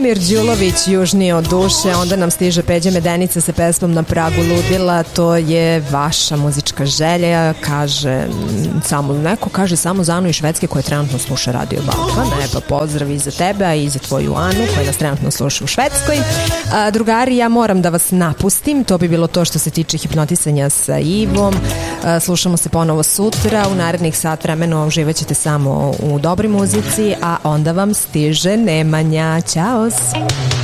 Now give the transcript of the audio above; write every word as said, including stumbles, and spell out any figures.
Momir Đulović, Južniji od duše, onda nam stiže Peđa Medenica sa pesmom Na pragu ludila, to je vaša muzička želja, kaže samo, neko kaže samo za Anu iz Švedske koja trenutno sluša Radio Balkan, e pa pozdrav i za tebe, a i za tvoju Anu koja nas trenutno sluša u Švedskoj. A, drugari, ja moram da vas napustim, to bi bilo to što se tiče hipnotisanja sa Ivom. A, slušamo se ponovo sutra, u narednih sat vremena uživat ćete samo u dobroj muzici, a onda vam stiže Nemanja. Ćao!